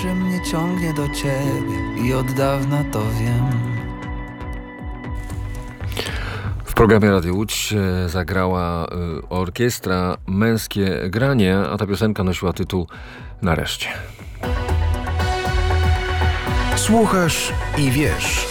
że mnie ciągnie do ciebie i od dawna to wiem. W programie Radio Łódź zagrała orkiestra Męskie Granie, a ta piosenka nosiła tytuł Nareszcie. Słuchasz i wiesz.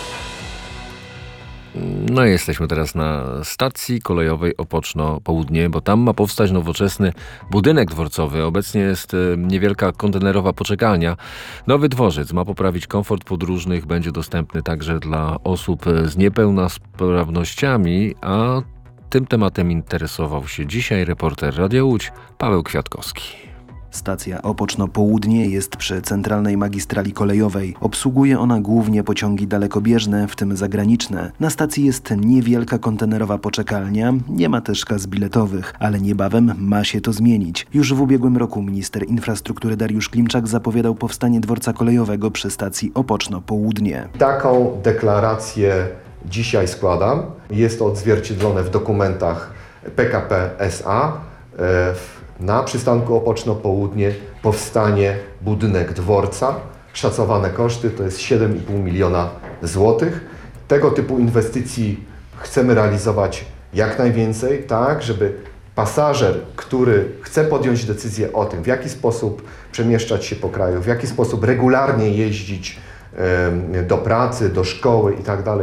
No i jesteśmy teraz na stacji kolejowej Opoczno Południe, bo tam ma powstać nowoczesny budynek dworcowy. Obecnie jest niewielka kontenerowa poczekalnia. Nowy dworzec ma poprawić komfort podróżnych, będzie dostępny także dla osób z niepełnosprawnościami, a tym tematem interesował się dzisiaj reporter Radia Łódź Paweł Kwiatkowski. Stacja Opoczno Południe jest przy centralnej magistrali kolejowej. Obsługuje ona głównie pociągi dalekobieżne, w tym zagraniczne. Na stacji jest niewielka kontenerowa poczekalnia, nie ma też kas biletowych, ale niebawem ma się to zmienić. Już w ubiegłym roku minister infrastruktury Dariusz Klimczak zapowiadał powstanie dworca kolejowego przy stacji Opoczno Południe. Taką deklarację dzisiaj składam. Jest to odzwierciedlone w dokumentach PKP SA. Na przystanku Opoczno Południe powstanie budynek dworca. Szacowane koszty to jest 7,5 miliona złotych. Tego typu inwestycji chcemy realizować jak najwięcej, tak żeby pasażer, który chce podjąć decyzję o tym, w jaki sposób przemieszczać się po kraju, w jaki sposób regularnie jeździć do pracy, do szkoły itd.,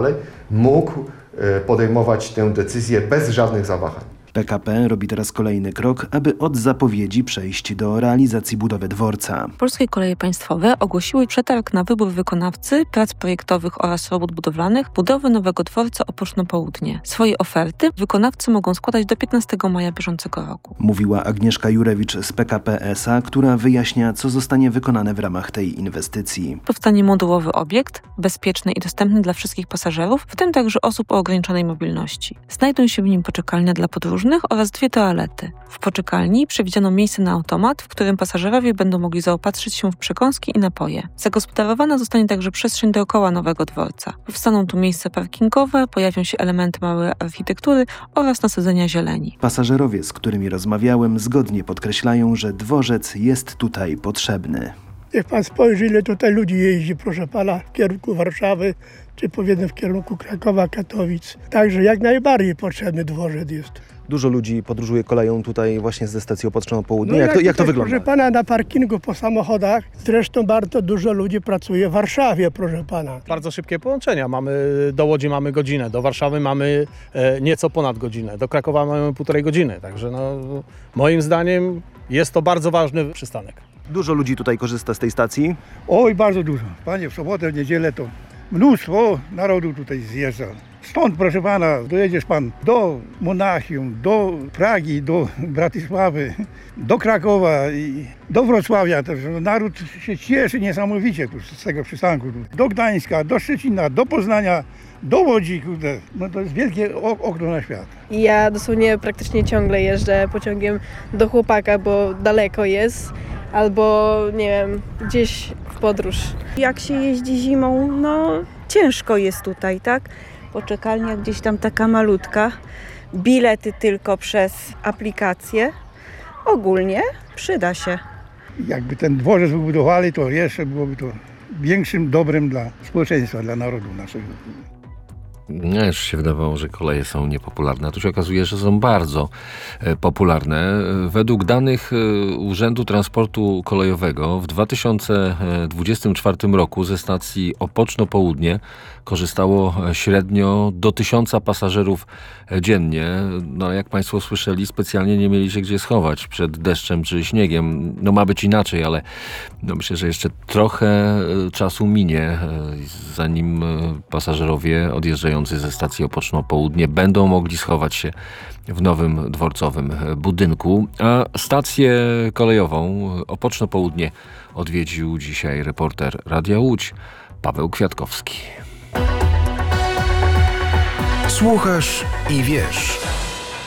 mógł podejmować tę decyzję bez żadnych zawahań. PKP robi teraz kolejny krok, aby od zapowiedzi przejść do realizacji budowy dworca. Polskie Koleje Państwowe ogłosiły przetarg na wybór wykonawcy, prac projektowych oraz robót budowlanych budowy nowego dworca Opoczno Południe. Swoje oferty wykonawcy mogą składać do 15 maja bieżącego roku. Mówiła Agnieszka Jurewicz z PKP SA, która wyjaśnia, co zostanie wykonane w ramach tej inwestycji. Powstanie modułowy obiekt, bezpieczny i dostępny dla wszystkich pasażerów, w tym także osób o ograniczonej mobilności. Znajdą się w nim poczekalnia dla podróżnych oraz 2 toalety. W poczekalni przewidziano miejsce na automat, w którym pasażerowie będą mogli zaopatrzyć się w przekąski i napoje. Zagospodarowana zostanie także przestrzeń dookoła nowego dworca. Powstaną tu miejsca parkingowe, pojawią się elementy małej architektury oraz nasadzenia zieleni. Pasażerowie, z którymi rozmawiałem, zgodnie podkreślają, że dworzec jest tutaj potrzebny. Niech pan spojrzy, ile tutaj ludzi jeździ, proszę pana, w kierunku Warszawy, czy powiedzmy w kierunku Krakowa, Katowic. Także jak najbardziej potrzebny dworzec jest. Dużo ludzi podróżuje koleją tutaj właśnie ze stacji Opoczno Południe. No jak to wygląda? Proszę pana, na parkingu po samochodach, zresztą bardzo dużo ludzi pracuje w Warszawie, proszę pana. Bardzo szybkie połączenia. Do Łodzi mamy godzinę, do Warszawy mamy nieco ponad godzinę, do Krakowa mamy 1,5 godziny. Także moim zdaniem jest to bardzo ważny przystanek. Dużo ludzi tutaj korzysta z tej stacji? Oj, bardzo dużo. Panie, w sobotę, w niedzielę to mnóstwo narodu tutaj zjeżdża. Stąd, proszę pana, dojedziesz pan do Monachium, do Pragi, do Bratysławy, do Krakowa i do Wrocławia. Naród się cieszy niesamowicie tu z tego przystanku. Do Gdańska, do Szczecina, do Poznania, do Łodzi. No to jest wielkie okno na świat. Ja dosłownie praktycznie ciągle jeżdżę pociągiem do chłopaka, bo daleko jest. Albo, nie wiem, gdzieś w podróż. Jak się jeździ zimą, no ciężko jest tutaj, tak? Poczekalnia gdzieś tam taka malutka, bilety tylko przez aplikację. Ogólnie przyda się. Jakby ten dworzec wybudowali, to jeszcze byłoby to większym dobrem dla społeczeństwa, dla narodu naszego. Mnie już się wydawało, że koleje są niepopularne, a tu się okazuje, że są bardzo popularne. Według danych Urzędu Transportu Kolejowego w 2024 roku ze stacji Opoczno Południe korzystało średnio do 1000 pasażerów dziennie. No jak Państwo słyszeli, specjalnie nie mieli się gdzie schować przed deszczem czy śniegiem. No ma być inaczej, ale myślę, że jeszcze trochę czasu minie, zanim pasażerowie odjeżdżający ze stacji Opoczno Południe będą mogli schować się w nowym dworcowym budynku. A stację kolejową Opoczno Południe odwiedził dzisiaj reporter Radia Łódź Paweł Kwiatkowski. Słuchasz i wiesz.